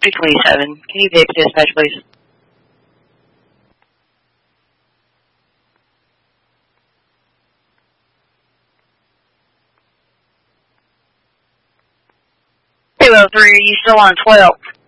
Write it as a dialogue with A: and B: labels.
A: 227. Can you pick dispatch, please? Two 203, are you still on 12th?